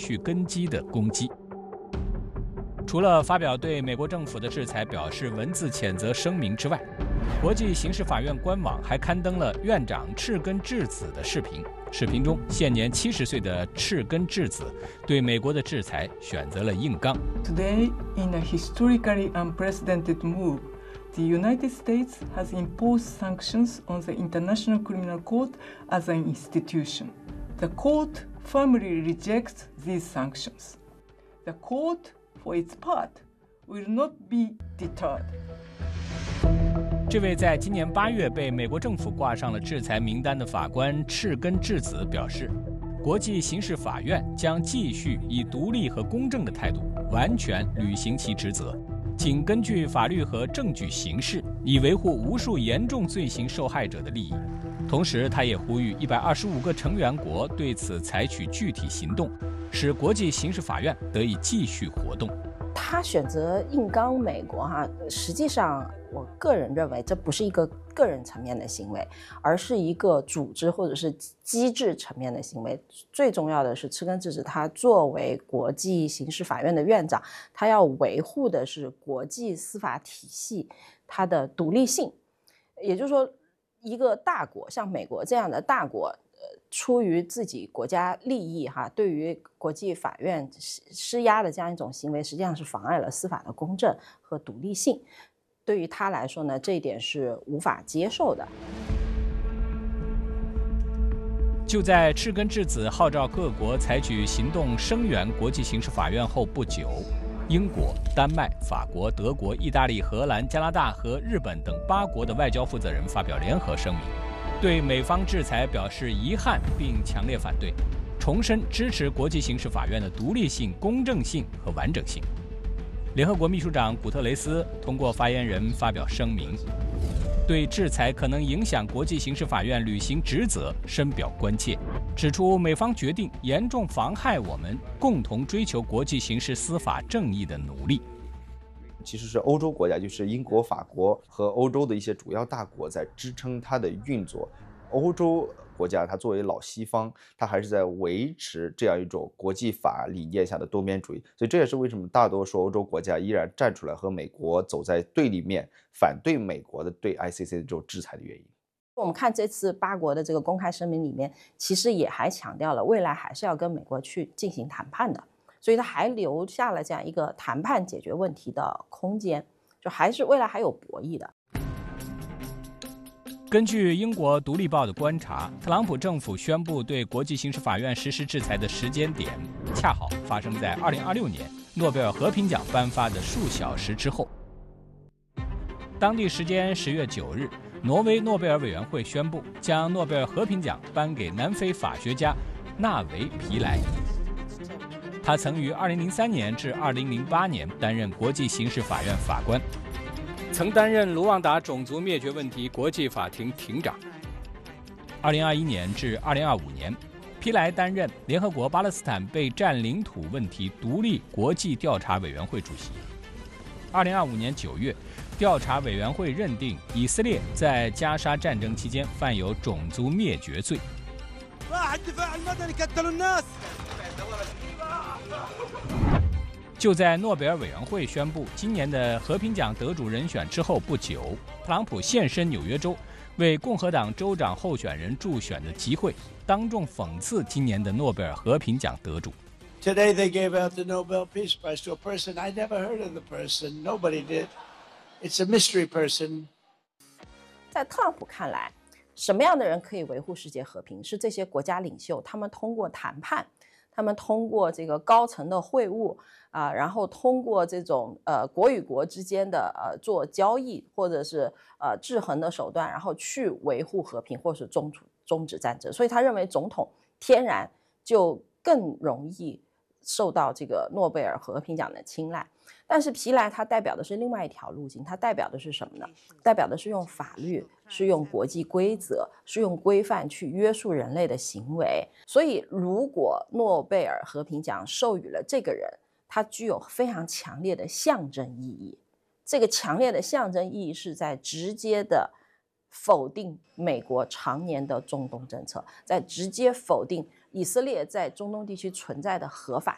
续根基的攻击。除了发表对美国政府的制裁表示文字谴责声明之外，国际刑事法院官网还刊登了院长赤根智子的视频。视频中，现年70岁的赤根智子对美国的制裁选择了硬刚。 Today, in a historically unprecedented move, the United States has imposed sanctions on the International Criminal Court as an institution. The court firmly rejects these sanctions. The court, for its part, will not be deterred. 这位在今年8月被美国政府挂上了制裁名单的法官赤根智子表示，国际刑事法院将继续以独立和公正的态度完全履行其职责，仅根据法律和证据行事，以维护无数严重罪行受害者的利益。同时，他也呼吁125个成员国对此采取具体行动，使国际刑事法院得以继续活动。 他选择硬刚美国实际上我个人认为这不是一个个人层面的行为，而是一个组织或者是机制层面的行为。最重要的是赤根智子他作为国际刑事法院的院长，他要维护的是国际司法体系它的独立性。也就是说，一个大国像美国这样的大国，出于自己国家利益对于国际法院施压的这样一种行为，实际上是妨碍了司法的公正和独立性。对于他来说呢，这一点是无法接受的。 就在赤根智子号召各国采取行动声援国际刑事法院后不久，英国、丹麦、法国、德国、意大利、荷兰、加拿大和日本等8国的外交负责人发表联合声明，对美方制裁表示遗憾并强烈反对，重申支持国际刑事法院的独立性、公正性和完整性。联合国秘书长古特雷斯通过发言人发表声明，对制裁可能影响国际刑事法院履行职责深表关切，指出美方决定严重妨害我们共同追求国际刑事司法正义的努力。 其实是欧洲国家，就是英国、法国和欧洲的一些主要大国在支撑它的运作。欧洲国家它作为老西方，它还是在维持这样一种国际法理念下的多边主义，所以这也是为什么大多数欧洲国家依然站出来和美国走在对立面，反对美国的对 ICC 的这种制裁的原因。 我们看这次8国的这个公开声明里面，其实也还强调了未来还是要跟美国去进行谈判的，所以它还留下了这样一个谈判解决问题的空间，就还是未来还有博弈的。 根据英国《独立报》的观察，特朗普政府宣布对国际刑事法院实施制裁的时间点，恰好发生在2026年诺贝尔和平奖颁发的数小时之后。当地时间10月9日，挪威诺贝尔委员会宣布将诺贝尔和平奖颁给南非法学家纳维皮莱。他曾于2003年至2008年担任国际刑事法院法官，曾担任卢旺达种族灭绝问题国际法庭庭长。2021年至2025年，皮莱担任联合国巴勒斯坦被占领土问题独立国际调查委员会主席。2025年9月，调查委员会认定以色列在加沙战争期间犯有种族灭绝罪。就在诺贝尔委员会宣布今年的和平奖得主人选之后不久，特朗普现身纽约州，为共和党州长候选人助选的集会，当众讽刺今年的诺贝尔和平奖得主。 Today they gave out the Nobel Peace Prize to a person I never heard of the person. Nobody did. It's a mystery person. 在特朗普看来，什么样的人可以维护世界和平？是这些国家领袖，他们通过谈判，他们通过这个高层的会晤然后通过这种国与国之间的做交易或者是制衡的手段，然后去维护和平或是终止战争。所以他认为总统天然就更容易受到这个诺贝尔和平奖的青睐。但是皮莱他代表的是另外一条路径，他代表的是什么呢？代表的是用法律，是用国际规则，是用规范去约束人类的行为。所以如果诺贝尔和平奖授予了这个人，它具有非常强烈的象征意义。这个强烈的象征意义是在直接的否定美国常年的中东政策，在直接否定以色列在中东地区存在的合法